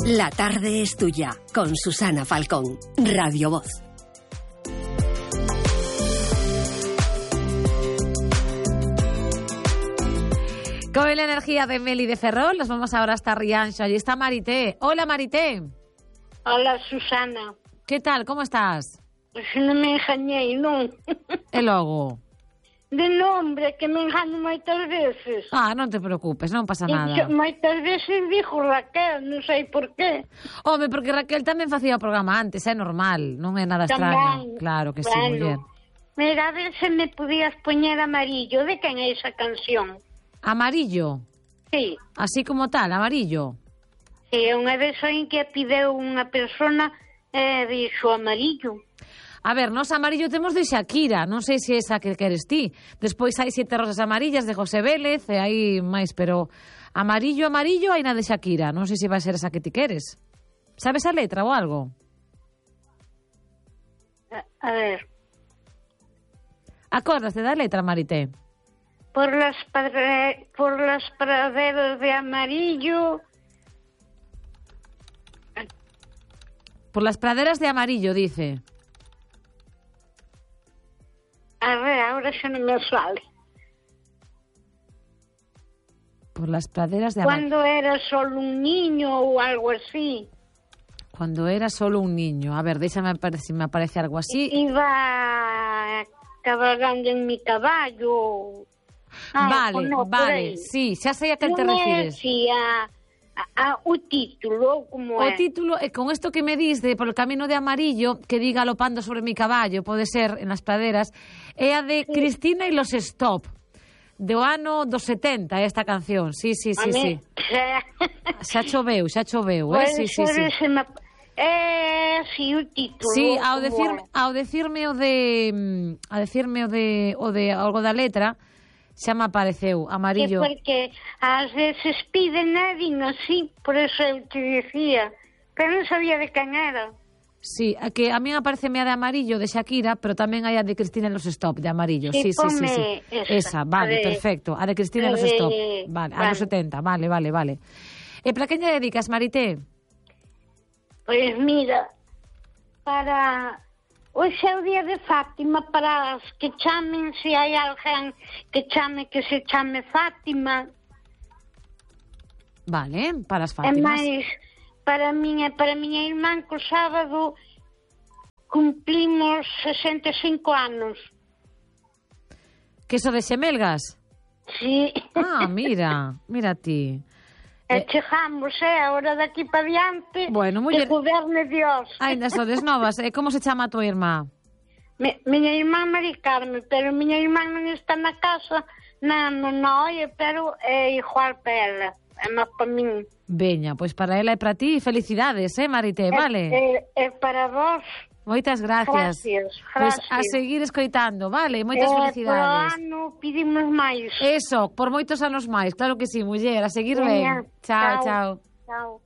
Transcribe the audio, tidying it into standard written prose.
La tarde es tuya, con Susana Falcón, Radio Voz. Con la energía de Meli de Ferrol, nos vamos ahora hasta Rianxo. Allí está Marité. Hola, Marité. Hola, Susana. Que tal, como estás? Pois non me engañei, non? E logo? De nombre, que me engano moitas veces. Non te preocupes, non pasa nada. Moitas veces dixo Raquel, non sei por qué. Home, porque Raquel tamén facía o programa antes, é normal, non é nada extraño. Claro que sí, muller. Mira, a ver se me podías poñer Amarillo. De quen é esa canción? Amarillo? Sí. Así como tal, Amarillo? Sí, unha vez oín que pideu unha persona dixo Amarillo. A ver, nos Amarillo temos de Shakira, non sei se esa que queres ti. Despois hai 7 rosas amarillas de José Vélez e hai máis, pero Amarillo, hai na de Shakira. Non sei se vai ser esa que ti queres. Sabes a letra ou algo? A ver. Acórdaste da letra, Marité? Por las praderas de Amarillo. Por las praderas de Amarillo, dice. A ver, ahora xa non me sale. Por las praderas de Amarillo. Cuando era solo un niño ou algo así. Cuando era solo un niño. A ver, déxame ver se me aparece algo así. Iba cabalgando en mi caballo. Vale, sí, xa sei a que te refires. Sí, o título, como o título, con esto que me dis de Por el camino de Amarillo, que diga galopando sobre mi caballo, pode ser en las praderas, é a de Cristina e los Stop, do ano dos 70, esta canción. Sí. Xa choveu, sí. Sí, o título. Sí, ao decirme o de algo da letra, xa me apareceu, Amarillo. Sí, porque ás veces piden a din así, por eso eu te dicía, pero non sabía de quen era. Sí, que a mí apareceme a de Amarillo de Shakira, pero tamén hai a de Cristina e los Stop de Amarillo. Sí. Esa, vale, perfecto. A de Cristina e los Stop. Vale, a los 70, vale. E para quen lle dedicas, Marité? Pois mira, para... Hoxe é o día de Fátima, para as que chamen, se hai alguén que se chame Fátima. Vale, para as Fátimas. E máis, para miña irmán, que o sábado cumplimos 65 anos. Que so de Xemelgas? Sí. Mira ti. E chegamos, ahora daqui para diante, bueno, muller... que goberne Dios. Ainda sodes novas. E como se chama a tua irmá? Miña irmá Mari Carmen, pero miña irmá non está na casa, non oye, pero é igual para ela, é máis para min. Veña, pois para ela e para ti, felicidades, Marité, vale? É para vos. Moitas gracias. Pois a seguir escoitando, vale? Moitas felicidades. Por ano pedimos máis. Eso, por moitos anos máis, claro que sí, muller, a seguir ben. Chao.